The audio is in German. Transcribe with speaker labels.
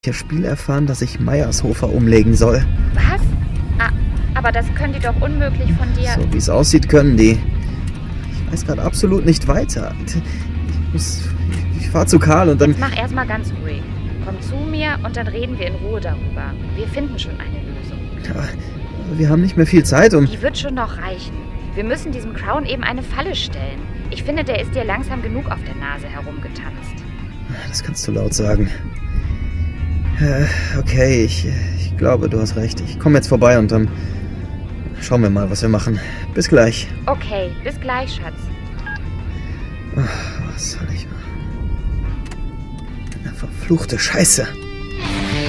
Speaker 1: Spiel erfahren, dass ich Meiershofer umlegen soll.
Speaker 2: Was? Aber das können die doch unmöglich von dir...
Speaker 1: So wie es aussieht, können die. Ich weiß gerade absolut nicht weiter. Ich fahr zu Karl und dann...
Speaker 2: Jetzt mach erstmal ganz ruhig. Komm zu mir und dann reden wir in Ruhe darüber. Wir finden schon eine Lösung.
Speaker 1: Ja, wir haben nicht mehr viel Zeit,
Speaker 2: Die wird schon noch reichen. Wir müssen diesem Crown eben eine Falle stellen. Ich finde, der ist dir langsam genug auf der Nase herumgetanzt.
Speaker 1: Das kannst du laut sagen. Okay, ich glaube, du hast recht. Ich komme jetzt vorbei und dann schauen wir mal, was wir machen. Bis gleich.
Speaker 2: Okay, bis gleich, Schatz.
Speaker 1: Was soll ich machen? Eine verfluchte Scheiße.